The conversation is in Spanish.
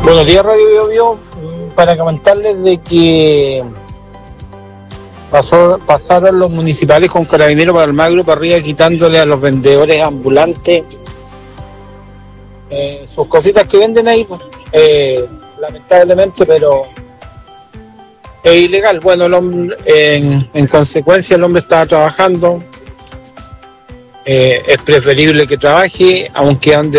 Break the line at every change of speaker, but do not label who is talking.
Buenos días, Radio Bio Bio. Para comentarles de que pasaron los municipales con carabineros para Almagro para arriba, quitándole a los vendedores ambulantes sus cositas que venden ahí, lamentablemente, pero es ilegal. Bueno, en consecuencia el hombre estaba trabajando. Es preferible que trabaje, aunque ande